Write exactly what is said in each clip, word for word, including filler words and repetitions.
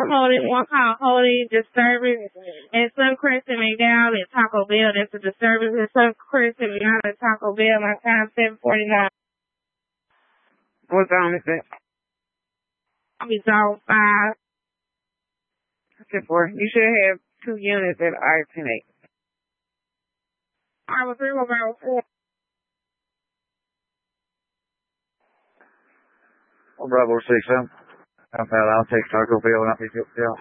holding, one called Holy Disturbance, and Suncrest and McDowell and Taco Bell. That's a disturbance in Suncrest and McDowell and Taco Bell. My time seven forty-nine. What time is that? I'll be zone five. ten four. You should have two units at I ten eight. I was three one four. Oh, Bravo six seven. I'll, I'll take Taco Bell and I'll pick up Bell.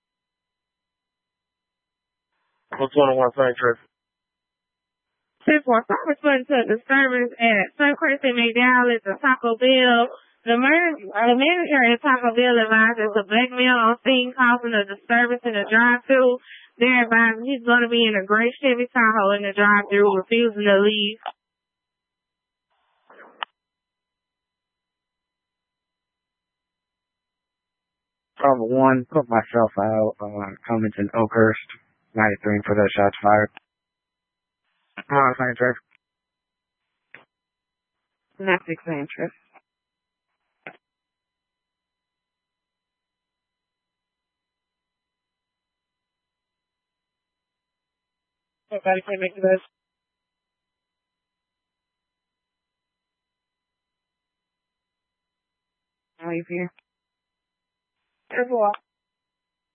What's one on one thing, Trip? ten four. So I was putting to a disturbance at Suncrest and McDowell at the Taco Bell. The, man- uh, the manager at Taco Bell advises a black male on scene causing a disturbance in the drive-thru. They're advising he's going to be in a gray Chevy Tahoe in the drive-thru, refusing to leave. Bravo one, put myself out, uh, Cummington Oakhurst, ninety-three for those shots fired. Oh, thank you. Not six interest. Everybody can make this. I'll leave here. There's a lot.